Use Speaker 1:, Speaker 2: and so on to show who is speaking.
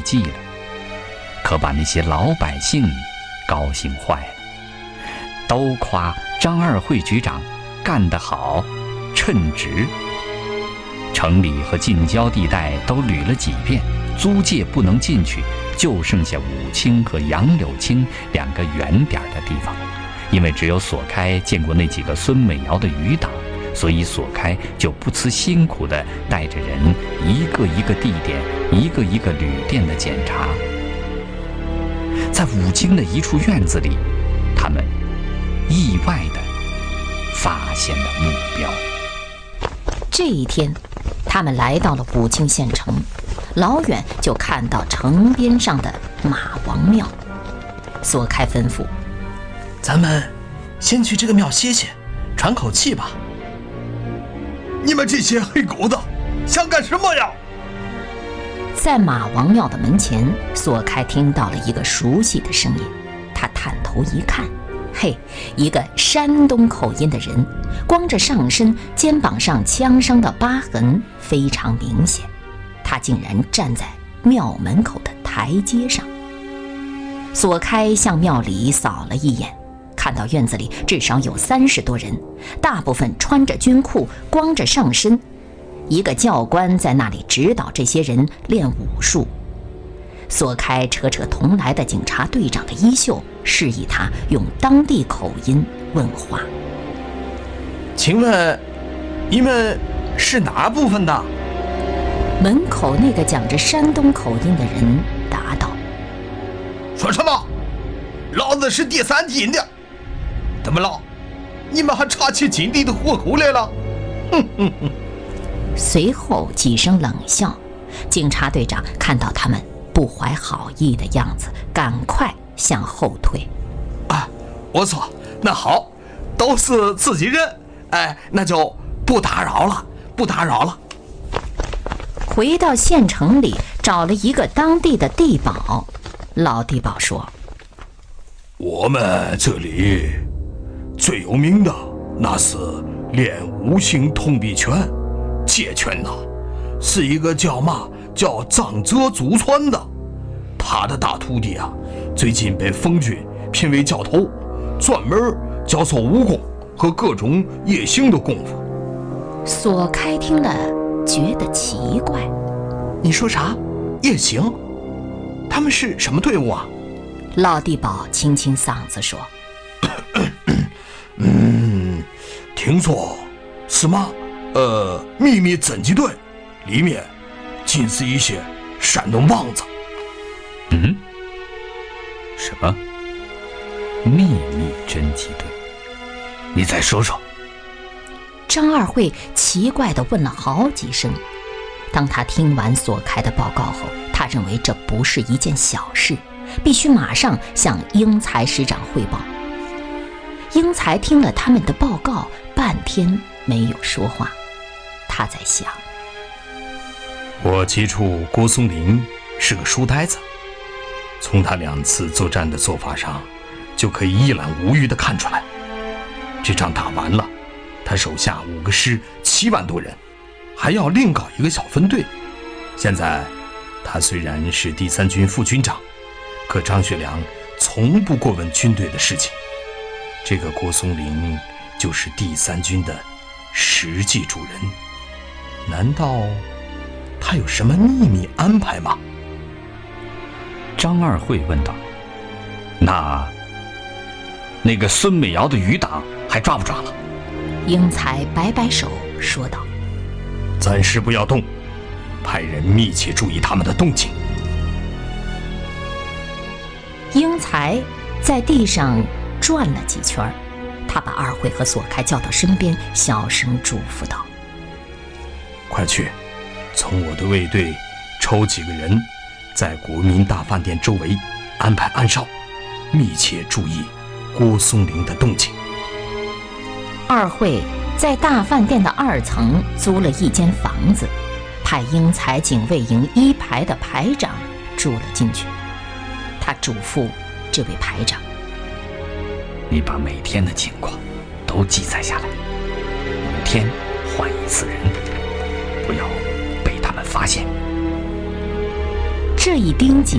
Speaker 1: 迹了，可把那些老百姓高兴坏了，都夸张二会局长干得好，称职。城里和近郊地带都捋了几遍，租界不能进去，就剩下武清和杨柳青2个远点的地方。因为只有索开见过那几个孙美瑶的余党，所以索开就不辞辛苦地带着人一个一个地点，一个一个旅店的检查。在武清的一处院子里，他们意外地发现了目标。
Speaker 2: 这一天，他们来到了武清县城，老远就看到城边上的马王庙。索开吩咐：
Speaker 3: 咱们先去这个庙歇歇，喘口气吧。
Speaker 4: 你们这些黑狗子想干什么呀？
Speaker 2: 在马王庙的门前，索开听到了一个熟悉的声音。他探头一看，嘿，一个山东口音的人，光着上身，肩膀上枪伤的疤痕非常明显。他竟然站在庙门口的台阶上。索开向庙里扫了一眼，看到院子里至少有30多人，大部分穿着军裤，光着上身。一个教官在那里指导这些人练武术。索开扯扯同来的警察队长的衣袖，示意他用当地口音问话。
Speaker 3: 请问你们是哪部分的？
Speaker 2: 门口那个讲着山东口音的人答道：
Speaker 4: 说什么？老子是第3军的。怎么了？你们还插起金地的活口来了？哼哼哼！
Speaker 2: 随后几声冷笑。警察队长看到他们不怀好意的样子，赶快向后退。
Speaker 3: 啊，我错，那好，都是自己人，哎，那就不打扰了，不打扰了。
Speaker 2: 回到县城里，找了一个当地的地保。老地保说：
Speaker 4: 我们这里最有名的那是练五行通臂拳，截拳呐，是一个叫张哲祖传的。他的大徒弟啊，最近被冯军聘为教头，专门教授武功和各种夜行的功夫。
Speaker 2: 索开听了觉得奇怪。
Speaker 3: 你说啥？夜行？他们是什么队伍啊？
Speaker 2: 老地保清清嗓子说：
Speaker 4: 听说是吗？秘密侦缉队，里面尽是一些山东棒子。
Speaker 1: 什么秘密侦缉队？你再说说。
Speaker 2: 张二会奇怪地问了好几声。当他听完索开的报告后，他认为这不是一件小事，必须马上向英才师长汇报。英才听了他们的报告，半天没有说话。他在想，
Speaker 4: 我接触郭松龄是个书呆子，从他2次作战的做法上，就可以一览无余地看出来。这仗打完了，他手下5个师7万多人，还要另搞一个小分队。现在他虽然是第3军副军长，可张学良从不过问军队的事情。这个郭松龄就是第3军的实际主人。难道他有什么秘密安排吗？
Speaker 1: 张二会问道。那个孙美瑶的余党还抓不抓了？
Speaker 2: 英才摆摆手说道：
Speaker 4: 暂时不要动，派人密切注意他们的动静。
Speaker 2: 英才在地上转了几圈，他把二会和索开叫到身边，小声嘱咐道：
Speaker 4: 快去，从我的卫队抽几个人，在国民大饭店周围安排暗哨，密切注意郭松龄的动静。
Speaker 2: 二会在大饭店的2层租了一间房子，派英才警卫营1排的排长住了进去。他嘱咐这位排长：
Speaker 1: 你把每天的情况都记载下来，5天换1次人，不要被他们发现。
Speaker 2: 这一盯紧，